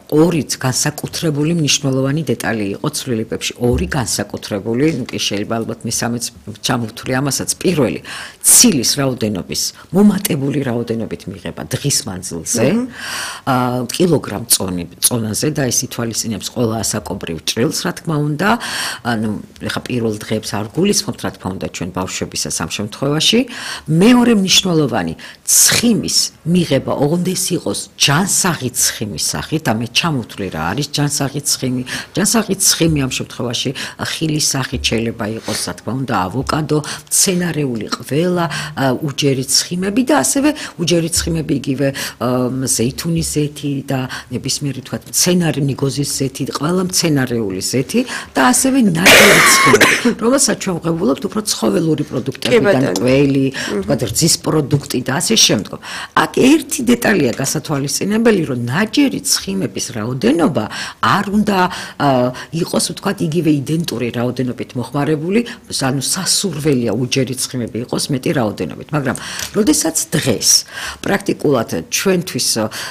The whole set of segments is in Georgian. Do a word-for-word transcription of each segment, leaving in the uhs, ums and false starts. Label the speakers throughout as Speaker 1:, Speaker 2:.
Speaker 1: ორი განსაკუთრებული მნიშვნელოვანი დეტალი იყო ცვლილი პეპში. ორი განსაკუთრებული, ну კი შეიძლება ალბათ მესამეც ჩამოვთვლი ამასაც. პირველი, ცილის რაოდენობის, მომატებული რაოდენობით მიღება დღის მანძილზე, აა კილოგრამ წონი წონაზე და ეს ითვალისწინებს ყველა ასაკობრივ ჭრილს, რა თქმა უნდა. ანუ ეხა პირველ დღეებს არ გულისხმობთ, რა თქმა უნდა, ჩვენ ბავშვებისას ამ შემთხვევაში. მეორე მნიშვნელოვანი, ცხიმის მიღება ოღონდ იყოს ჯანსაღი ცხიმის სახით, და მე ჩამოვთვლი რა არის ჯანსაღი ცხიმი. ჯანსაღი ცხიმი ამ შემთხვევაში ხილის სახით შეიძლება იყოს, რა თქმა უნდა, ავოკადო, მცენარეული ყველა უჯერი ცხიმები და ასევე უჯერი ცხიმები იგივე ზეითუნის ზეთი და ნებისმიერი თქვა მცენარე ნიგოზის ზეთი, ყველა მცენარეული ზეთი და ასევე ნაკლები ცხიმები, რომელსაც ჩვენ ვღებულობთ უფრო ცხოველური პროდუქტებიდან, კველი, თქვა რძის პროდუქტი და ასე შემდგომ. აქ ერთი დეტალია გასათვალისწინებელი, რომ ნაჯერი ცხიმების რაოდენობა არ უნდა იყოს, ვთქვათ, იგივე იდენტური რაოდენობით მოხმარებული, ანუ სასურველია უჯერი ცხიმები იყოს მეტი რაოდენობით, მაგრამ როდესაც დღეს პრაქტიკულად ჩვენთვის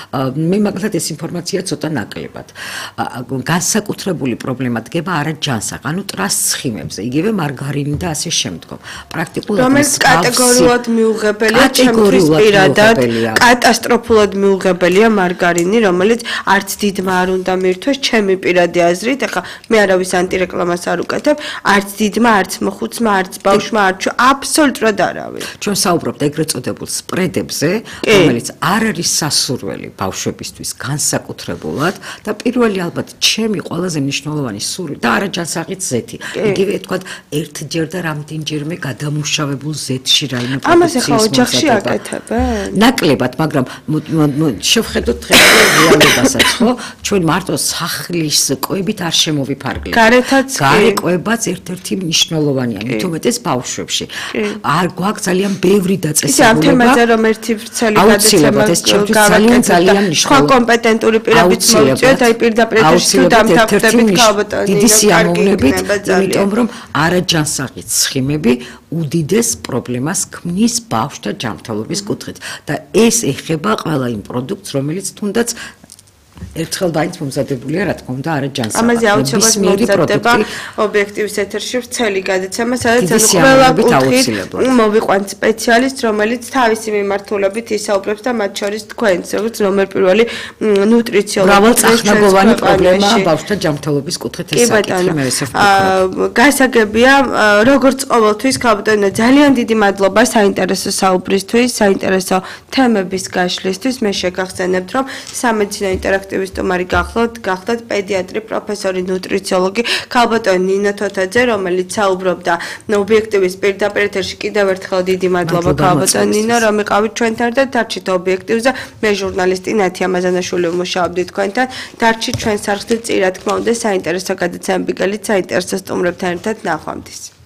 Speaker 1: მე მაგალითად ეს ინფორმაცია ცოტა ნაკლებად. განსაკუთრებული პრობლემა დგება არა ჯანსაღ, ანუ ტრას ცხიმებზე, იგივე მარგარინი და ასე შემდგომ. პრაქტიკულად
Speaker 2: რომელიც კატეგორიულად მიუღებელია ჩემთვის პირადად, კატასტროფულად მიუღებელია მარგარინი, რომელიც არც დიდმა არ უნდა მირთვეს, ჩემი პირადი აზრით, ეხლა მე არავის ანტირეკლამას არ უკეთებ, არც დიდმა, არც მოხუცმა, არც ბავშვმა, არც აბსოლუტურად არავის.
Speaker 1: ჩვენ საუბრობთ ეგრეთ წოდებულ სპრედებზე, რომელიც არ არის სასურველი ბავშვებისთვის განსაკუთრებულად და პირველი ალბათ ჩემი ყველაზე მნიშვნელოვანი სურვილი და არა ჯანსაღით ზეთი. იგივე თქვათ ერთჯერ და რამდენჯერმე გადამუშავებულ ზეთში რაიმე პროდუქციის
Speaker 2: ამას ახლა ოჯახში აკეთებენ?
Speaker 1: ნაკლებად, მაგრამ შევხედოთ დღევანდელ რეალობასაც, ხო? ჩვენ მარტო სახლის კვებით არ შემოვიფარგლებთ.
Speaker 2: გარეთაც
Speaker 1: გარე კვებაც ერთ-ერთი მნიშვნელოვანია, მით უმეტეს ბავშვებში. არ გვაქვს ძალიან ბევრი დაწესებულება.
Speaker 2: ამ თემაზე რომ ერთი ვრცელი გადაცემა
Speaker 1: ძალიან ძალიან მნიშვნელოვანია.
Speaker 2: სხვა კომპეტენტური პირებით მოვიწვიოთ, აი პირდაპირ ეთერში თუ დამთავრდებით ქალბატონი.
Speaker 1: დიდი სიამოვნებით, იმიტომ რომ არაჯანსაღი ცხიმები უდიდეს პრობლემას ქმნის ბავშვთა ჯანმრთელობის კუთხით და ეს ეხება ყველა იმ პროდუქტს, რომელიც თუნდაც ერთხელ მაინც მომზადებულია, რა თქმა უნდა, არა ჯანსაღად.
Speaker 2: ამაზე აუცილებლად მომზადდება ობიექტივის ეთერში ვრცელი გადაცემა, სადაც ანუ ყველა კუთხით მოვიყვანთ სპეციალისტს, რომელიც თავისი მიმართულებით ისაუბრებს და მათ შორის თქვენს, როგორც ნომერ პირველი ნუტრიციოლოგი.
Speaker 1: მრავალწახნაგოვანი პრობლემაა ბავშვთა ჯანმრთელობის კუთხით ეს საკითხი, მე ესე ვფიქრობ.
Speaker 2: გასაგებია, როგორც ყოველთვის, ქალბატონო, ძალიან დიდი მადლობა საინტერესო საუბრისთვის, საინტერესო თემების გაშლისთვის. მე შეგახსენებთ, რომ სამედიცინო ინტერაქტივი აქტივისტომარი გახლავთ, გახლავთ პედიატრი, პროფესორი, ნუტრიციოლოგი, ქალბატონი ნინო თოთაძე, რომელიც საუბრობდა ობიექტივის პირდაპირ ეთერში. კიდევ ერთხელ დიდი მადლობა ქალბატონ ნინო, რომ იყავით ჩვენთან და დარჩით ობიექტივზე. მე ჟურნალისტი ნათია მაზანაშვილი ვმუშაობდი თქვენთან. დარჩით ჩვენს არხზე, რა თქმა უნდა, საინტერესო გადაცემები გელით, საინტერესო სტუმრებთან ერთად ნახვამდის.